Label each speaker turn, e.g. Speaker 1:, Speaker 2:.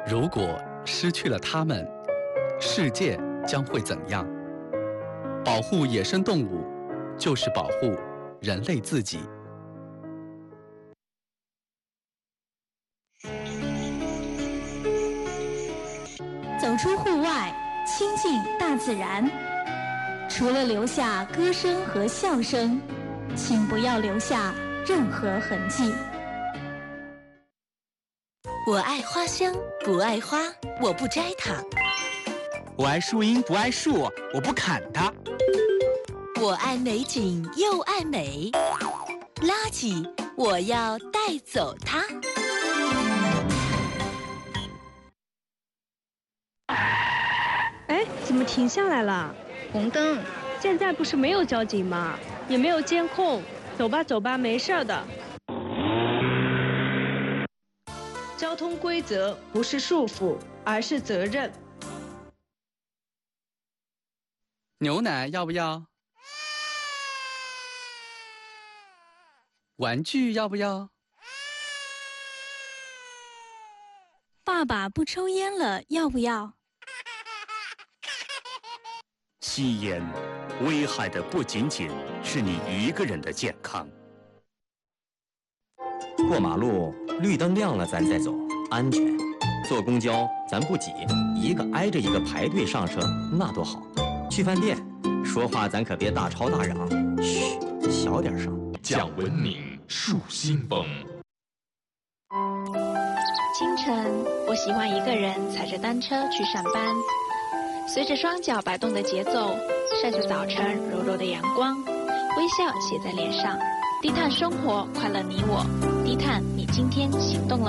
Speaker 1: 如果失去了它们，世界将会怎样？保护野生动物，就是保护人类自己。
Speaker 2: 走出户外，亲近大自然。除了留下歌声和笑声，请不要留下任何痕迹。
Speaker 3: 我爱花香，不爱花，我不摘它。
Speaker 4: 我爱树荫，不爱树，我不砍它。
Speaker 3: 我爱美景，又爱美。垃圾，我要带走它。
Speaker 5: 哎，怎么停下来了？
Speaker 6: 红灯。
Speaker 5: 现在不是没有交警吗？也没有监控。走吧，走吧，没事的。交通规则不是束缚，而是责任。
Speaker 1: 牛奶要不要？玩具要不要？
Speaker 2: 爸爸不抽烟了，要不要？
Speaker 7: 吸烟危害的不仅仅是你一个人的健康。
Speaker 8: 过马路绿灯亮了咱再走，安全。坐公交咱不挤，一个挨着一个排队上车，那多好。去饭店说话咱可别大吵大嚷，嘘，小点声。
Speaker 9: 讲文明树新风。
Speaker 10: 清晨，我喜欢一个人踩着单车去上班，随着双脚摆动的节奏，晒着早晨柔柔的阳光，微笑写在脸上。低碳生活，快乐你我。低碳，你今天行动了吗？